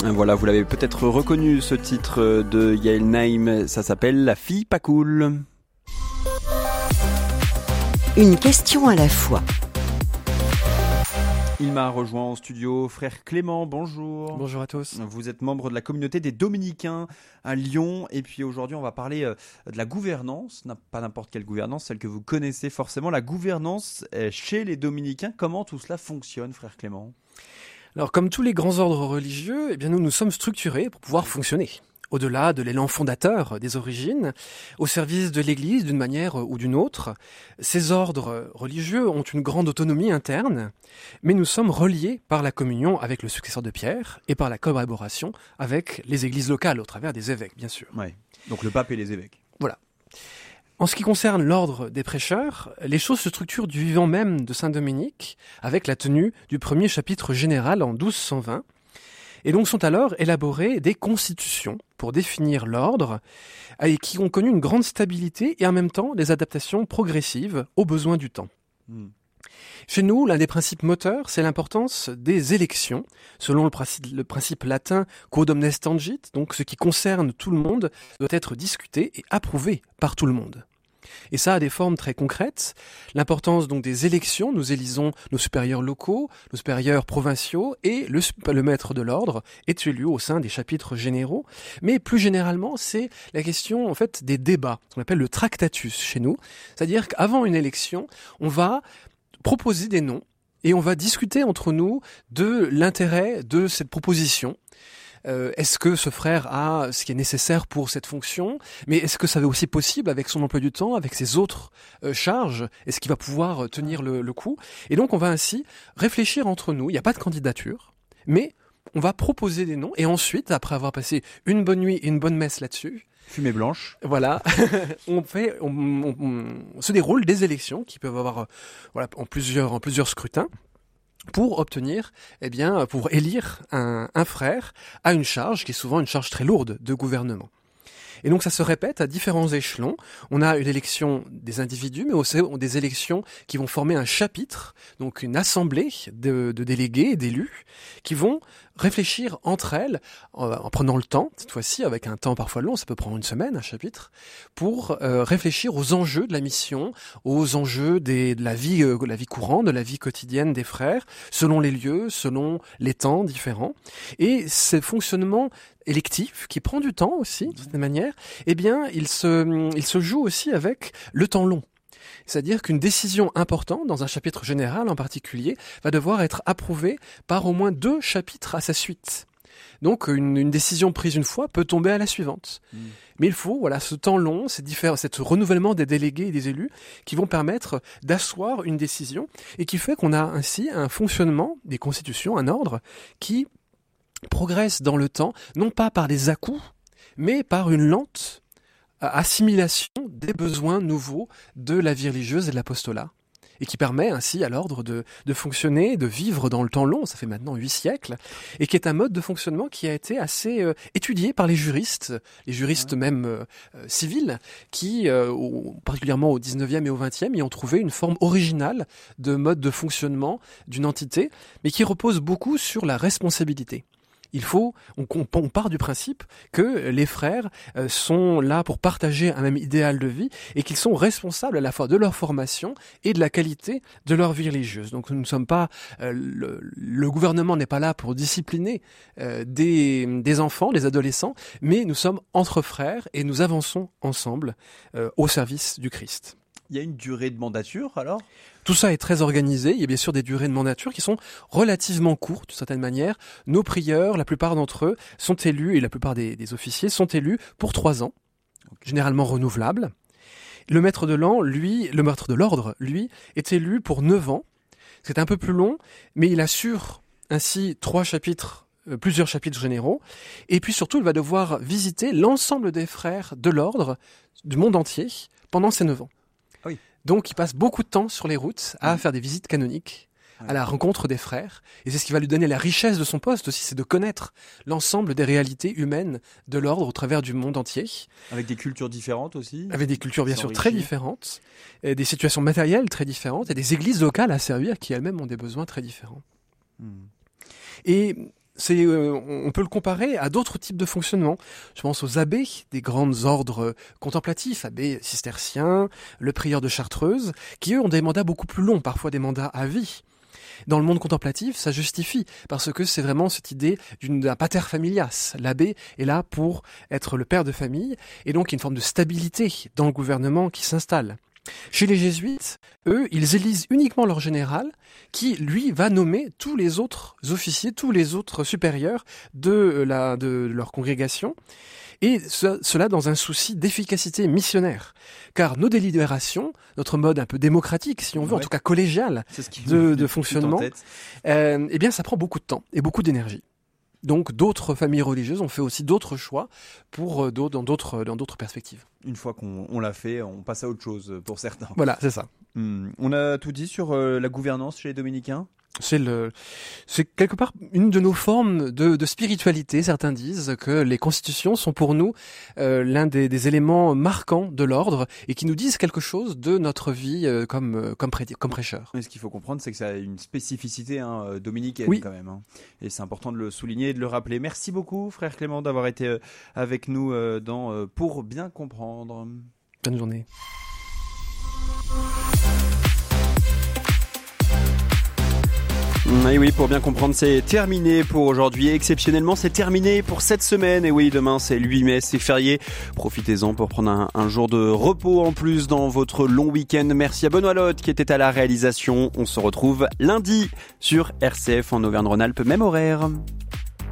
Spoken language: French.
Voilà, vous l'avez peut-être reconnu, ce titre de Yael Naïm, ça s'appelle La fille pas cool. Une question à la fois. Il m'a rejoint en studio, frère Clément, bonjour. Bonjour à tous. Vous êtes membre de la communauté des Dominicains à Lyon, et puis aujourd'hui on va parler de la gouvernance, pas n'importe quelle gouvernance, celle que vous connaissez forcément, la gouvernance chez les Dominicains. Comment tout cela fonctionne, frère Clément ? Alors, comme tous les grands ordres religieux, eh bien, nous sommes structurés pour pouvoir fonctionner. Au-delà de l'élan fondateur des origines, au service de l'Église d'une manière ou d'une autre, ces ordres religieux ont une grande autonomie interne, mais nous sommes reliés par la communion avec le successeur de Pierre et par la collaboration avec les églises locales, au travers des évêques, bien sûr. Ouais. Donc le pape et les évêques. Voilà. En ce qui concerne l'ordre des prêcheurs, les choses se structurent du vivant même de saint Dominique, avec la tenue du premier chapitre général en 1220, et donc sont alors élaborées des constitutions pour définir l'ordre, et qui ont connu une grande stabilité et en même temps des adaptations progressives aux besoins du temps. Chez nous, l'un des principes moteurs, c'est l'importance des élections, selon le principe latin quod omnes tangit, donc ce qui concerne tout le monde doit être discuté et approuvé par tout le monde. Et ça a des formes très concrètes. L'importance donc des élections, nous élisons nos supérieurs locaux, nos supérieurs provinciaux, et le maître de l'ordre est élu au sein des chapitres généraux. Mais plus généralement, c'est la question en fait des débats, ce qu'on appelle le tractatus chez nous. C'est-à-dire qu'avant une élection, on va proposer des noms et on va discuter entre nous de l'intérêt de cette proposition. Est-ce que ce frère a ce qui est nécessaire pour cette fonction? Mais est-ce que ça est aussi possible avec son emploi du temps, avec ses autres charges? Est-ce qu'il va pouvoir tenir le coup? Et donc on va ainsi réfléchir entre nous. Il n'y a pas de candidature, mais on va proposer des noms. Et ensuite, après avoir passé une bonne nuit et une bonne messe là-dessus, fumée blanche. Voilà, on se déroule des élections qui peuvent avoir en plusieurs scrutins, pour obtenir, pour élire un frère à une charge qui est souvent une charge très lourde de gouvernement. Et donc ça se répète à différents échelons. On a une élection des individus, mais aussi des élections qui vont former un chapitre, donc une assemblée de délégués et d'élus, qui vont réfléchir entre elles, en prenant le temps, cette fois-ci avec un temps parfois long, ça peut prendre une semaine, un chapitre, pour réfléchir aux enjeux de la mission, aux enjeux de la vie courante, de la vie quotidienne des frères, selon les lieux, selon les temps différents. Et ce fonctionnement électif, qui prend du temps aussi, de cette manière, il se joue aussi avec le temps long. C'est-à-dire qu'une décision importante, dans un chapitre général en particulier, va devoir être approuvée par au moins 2 chapitres à sa suite. Donc une décision prise une fois peut tomber à la suivante. Mais il faut ce temps long, ce renouvellement des délégués et des élus qui vont permettre d'asseoir une décision et qui fait qu'on a ainsi un fonctionnement des constitutions, un ordre qui progresse dans le temps, non pas par des à-coups, mais par une lente assimilation des besoins nouveaux de la vie religieuse et de l'apostolat, et qui permet ainsi à l'ordre de fonctionner, de vivre dans le temps long, ça fait maintenant 8 siècles, et qui est un mode de fonctionnement qui a été assez étudié par les juristes même civils, qui, particulièrement au 19e et au 20e, y ont trouvé une forme originale de mode de fonctionnement d'une entité, mais qui repose beaucoup sur la responsabilité. On part du principe que les frères sont là pour partager un même idéal de vie et qu'ils sont responsables à la fois de leur formation et de la qualité de leur vie religieuse. Donc nous ne sommes pas, le gouvernement n'est pas là pour discipliner des enfants, des adolescents, mais nous sommes entre frères et nous avançons ensemble au service du Christ. Il y a une durée de mandature alors ? Tout ça est très organisé. Il y a bien sûr des durées de mandature qui sont relativement courtes, d'une certaine manière. Nos prieurs, la plupart d'entre eux, sont élus, et la plupart des officiers sont élus pour 3 ans, généralement renouvelables. Le maître de l'ordre, lui, est élu pour 9 ans. C'est un peu plus long, mais il assure ainsi plusieurs chapitres généraux. Et puis surtout, il va devoir visiter l'ensemble des frères de l'ordre du monde entier pendant ces 9 ans. Oui. Donc il passe beaucoup de temps sur les routes à faire des visites canoniques, à la rencontre des frères. Et c'est ce qui va lui donner la richesse de son poste aussi, c'est de connaître l'ensemble des réalités humaines de l'ordre au travers du monde entier. Avec des cultures différentes aussi ? Avec des cultures bien sûr très différentes, et des situations matérielles très différentes, et des églises locales à servir qui elles-mêmes ont des besoins très différents. Et on peut le comparer à d'autres types de fonctionnement. Je pense aux abbés des grands ordres contemplatifs, abbés cisterciens, le prieur de Chartreuse, qui eux ont des mandats beaucoup plus longs, parfois des mandats à vie. Dans le monde contemplatif, ça justifie, parce que c'est vraiment cette idée d'un pater familias. L'abbé est là pour être le père de famille, et donc il y a une forme de stabilité dans le gouvernement qui s'installe. Chez les jésuites, eux, ils élisent uniquement leur général, qui, lui, va nommer tous les autres officiers, tous les autres supérieurs de leur congrégation, et cela dans un souci d'efficacité missionnaire. Car nos délibérations, notre mode un peu démocratique, si on veut, en tout cas collégial, de fonctionnement, eh bien, ça prend beaucoup de temps et beaucoup d'énergie. Donc d'autres familles religieuses ont fait aussi d'autres choix dans d'autres perspectives. Une fois qu'on l'a fait, on passe à autre chose pour certains. Voilà, c'est ça. On a tout dit sur la gouvernance chez les dominicains ? C'est quelque part une de nos formes de spiritualité. Certains disent que les constitutions sont pour nous l'un des éléments marquants de l'ordre et qui nous disent quelque chose de notre vie comme prêcheur. Mais ce qu'il faut comprendre, c'est que ça a une spécificité dominicaine quand même. Et c'est important de le souligner et de le rappeler. Merci beaucoup, frère Clément, d'avoir été avec nous dans Pour bien comprendre. Bonne journée. Et oui, pour bien comprendre, c'est terminé pour aujourd'hui. Exceptionnellement, c'est terminé pour cette semaine. Et oui, demain, c'est le 8 mai, c'est férié. Profitez-en pour prendre un jour de repos en plus dans votre long week-end. Merci à Benoît Lotte qui était à la réalisation. On se retrouve lundi sur RCF en Auvergne-Rhône-Alpes, même horaire.